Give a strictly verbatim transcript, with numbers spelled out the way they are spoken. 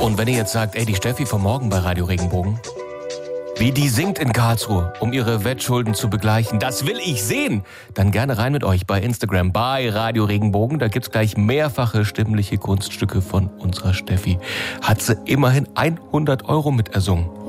Und wenn ihr jetzt sagt, ey, die Steffi von morgen bei Radio Regenbogen, wie die singt in Karlsruhe, um ihre Wettschulden zu begleichen, das will ich sehen. Dann gerne rein mit euch bei Instagram, bei Radio Regenbogen. Da gibt's gleich mehrfache stimmliche Kunststücke von unserer Steffi. Hat sie immerhin hundert Euro mit ersungen.